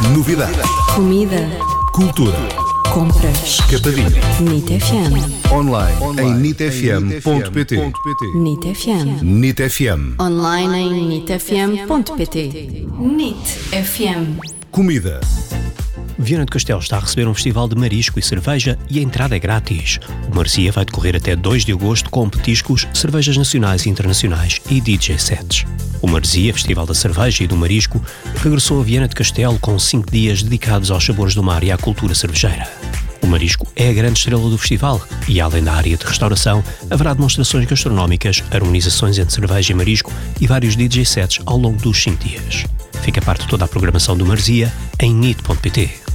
Novidade. Comida. Cultura. Compras. Capadinho. NIT FM. Online em nitfm.pt. NIT FM. NIT FM. Online em nitfm.pt. NIT FM. Comida. Viana do Castelo está a receber um festival de marisco e cerveja e a entrada é grátis. O Maresia vai decorrer até 2 de agosto com petiscos, cervejas nacionais e internacionais e DJ sets. O Maresia, Festival da Cerveja e do Marisco, regressou a Viana do Castelo com 5 dias dedicados aos sabores do mar e à cultura cervejeira. O marisco é a grande estrela do festival e, além da área de restauração, haverá demonstrações gastronómicas, harmonizações entre cerveja e marisco e vários DJ sets ao longo dos 5 dias. Fica a parte de toda a programação do Maresia em nit.pt.